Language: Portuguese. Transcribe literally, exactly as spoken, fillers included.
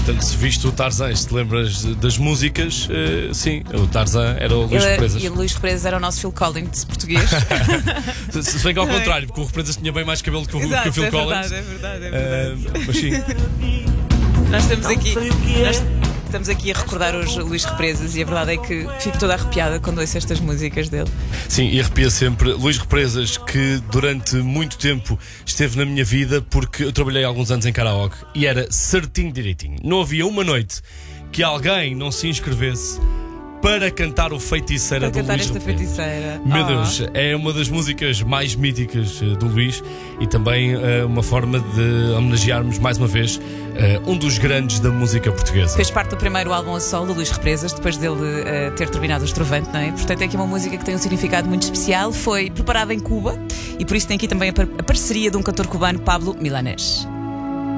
Portanto, se viste o Tarzan e se te lembras das músicas, uh, sim, o Tarzan era o Luís Ele- Represas. E o Luís Represas era o nosso Phil Collins português. Se se bem que ao contrário, porque o Represas tinha bem mais cabelo que o, que o Exato, Phil é Collins. verdade, é verdade, é verdade. Uh, mas sim. Nós estamos aqui, nós estamos aqui a recordar os Luís Represas e a verdade é que fico toda arrepiada quando ouço estas músicas dele. Sim, e arrepia sempre. Luís Represas, que durante muito tempo esteve na minha vida, porque eu trabalhei alguns anos em karaoke e era certinho direitinho. Não havia uma noite que alguém não se inscrevesse para cantar o Feiticeira Para do cantar Luís esta Represas. feiticeira. Meu Oh. Deus, é uma das músicas mais míticas eh, do Luís e também eh, uma forma de homenagearmos mais uma vez eh, um dos grandes da música portuguesa. Fez parte do primeiro álbum a solo do Luís Represas, depois dele uh, ter terminado o Estrovante, não é? Portanto, é aqui uma música que tem um significado muito especial. Foi preparada em Cuba e por isso tem aqui também a, par- a parceria de um cantor cubano, Pablo Milanés.